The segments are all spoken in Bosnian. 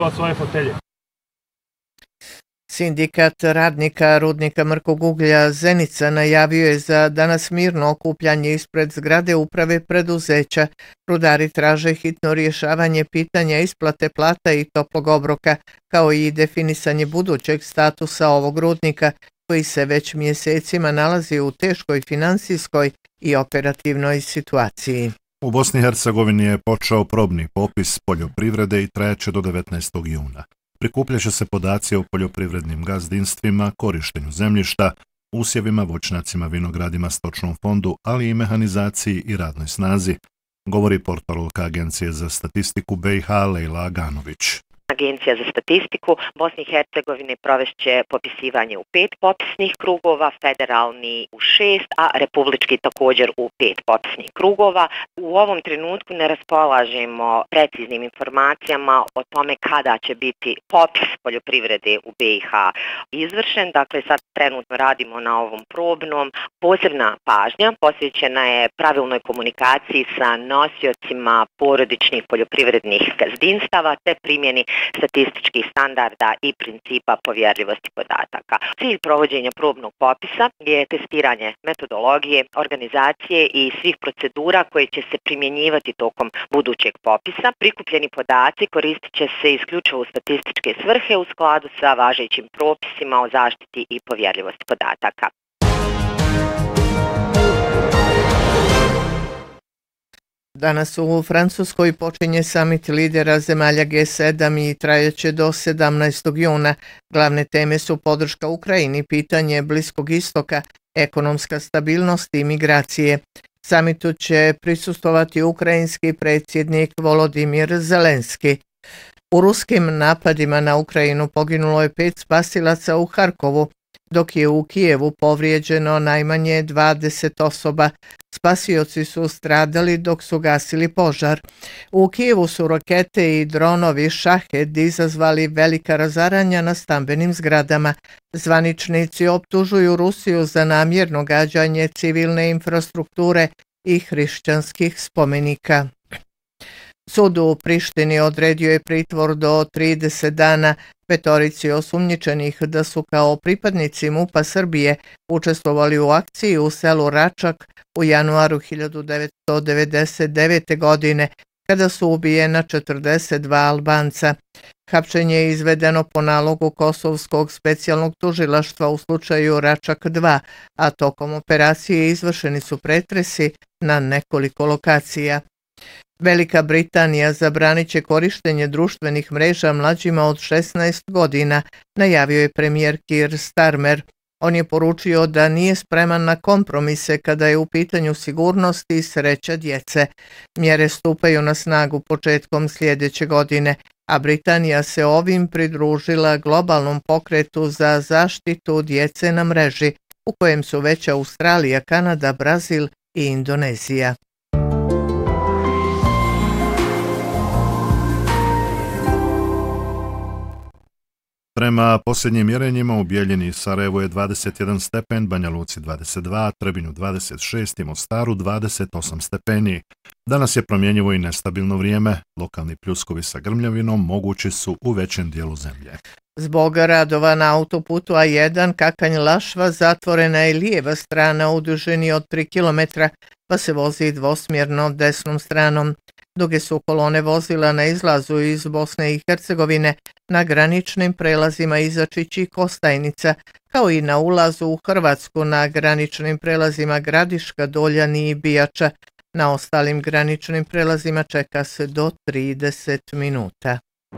od svoje fotelje. Sindikat radnika rudnika mrkog uglja Zenica najavio je za danas mirno okupljanje ispred zgrade uprave preduzeća. Rudari traže hitno rješavanje pitanja isplate plata i toplog obroka, kao i definisanje budućeg statusa ovog rudnika, koji se već mjesecima nalazi u teškoj financijskoj i operativnoj situaciji. U Bosni i Hercegovini je počeo probni popis poljoprivrede i trajaće do 19. juna. Prikupljaće se podaci o poljoprivrednim gazdinstvima, korištenju zemljišta, usjevima, voćnjacima, vinogradima, stočnom fondu, ali i mehanizaciji i radnoj snazi, govori portparolka Agencije za statistiku BiH Lejla Aganović. Agencija za statistiku Bosne i Hercegovine provešće popisivanje u 5 popisnih krugova, federalni u 6, a republički također u 5 popisnih krugova. U ovom trenutku ne raspolažemo preciznim informacijama o tome kada će biti popis poljoprivrede u BiH izvršen. Dakle, sad trenutno radimo na ovom probnom. Posebna pažnja posvećena je pravilnoj komunikaciji sa nosiocima porodičnih poljoprivrednih gazdinstava te primjeni statističkih standarda i principa povjerljivosti podataka. Cilj provođenja probnog popisa je testiranje metodologije, organizacije i svih procedura koje će se primjenjivati tokom budućeg popisa. Prikupljeni podaci koristit će se isključivo u statističke svrhe u skladu sa važećim propisima o zaštiti i povjerljivosti podataka. Danas u Francuskoj počinje samit lidera zemalja G7 i trajaće do 17. juna. Glavne teme su podrška Ukrajini, pitanje Bliskog istoka, ekonomska stabilnost i migracije. Samitu će prisustvovati ukrajinski predsjednik Volodimir Zelenski. U ruskim napadima na Ukrajinu poginulo je 5 spasilaca u Harkovu, dok je u Kijevu povrijeđeno najmanje 20 osoba. Spasioci su stradali dok su gasili požar. U Kijevu su rakete i dronovi Šahed izazvali velika razaranja na stambenim zgradama. Zvaničnici optužuju Rusiju za namjerno gađanje civilne infrastrukture i hrišćanskih spomenika. Sud u Prištini odredio je pritvor do 30 dana 5 osumnjičenih da su kao pripadnici MUP-a Srbije učestvovali u akciji u selu Račak u januaru 1999. godine, kada su ubijena 42 Albanca. Hapšenje je izvedeno po nalogu Kosovskog specijalnog tužilaštva u slučaju Račak 2, a tokom operacije izvršeni su pretresi na nekoliko lokacija. Velika Britanija zabranit će korištenje društvenih mreža mlađima od 16 godina, najavio je premijer Keir Starmer. On je poručio da nije spreman na kompromise kada je u pitanju sigurnost i sreća djece. Mjere stupaju na snagu početkom sljedeće godine, a Britanija se ovim pridružila globalnom pokretu za zaštitu djece na mreži, u kojem su već Australija, Kanada, Brazil i Indonezija. Prema posljednjim mjerenjima u Bijeljini i Sarajevu je 21 stepen, Banja Luci 22, Trebinju 26 i Mostaru 28 stepeni. Danas je promjenjivo i nestabilno vrijeme. Lokalni pljuskovi sa grmljavinom mogući su u većem dijelu zemlje. Zbog radova na autoputu A1 Kakanj-Lašva zatvorena je lijeva strana u dužini od 3 km, pa se vozi dvosmjerno desnom stranom. Duge su kolone vozila na izlazu iz Bosne i Hercegovine na graničnim prelazima Izačić i Kostajnica, kao i na ulazu u Hrvatsku na graničnim prelazima Gradiška, Doljani i Bijača. Na ostalim graničnim prelazima čeka se do 30 minuta.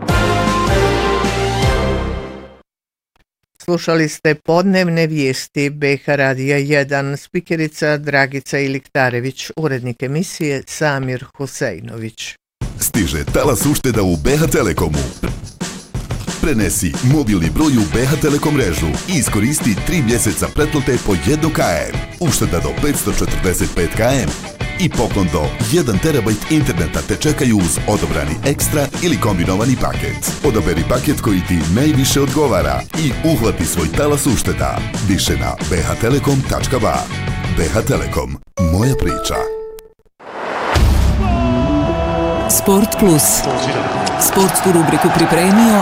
Slušali ste podnevne vijesti BiH Radija 1, spikerica Dragica Iliktarević, urednik emisije Samir Husejnović. Stiže talas ušteda u BiH Telekomu. Prenesi mobilni broj u BiH Telekom mrežu i iskoristi 3 mjeseca pretplate po 1 km. Ušteda do 545 km. I poklon do 1 terabajt interneta te čekaju uz odobrani ekstra ili kombinovani paket. Odaberi paket koji ti najviše odgovara i uhvati svoj talas ušteda. Više na bhtelekom.ba. BiH Telekom. Moja priča. Sport Plus. Sportsku rubriku pripremio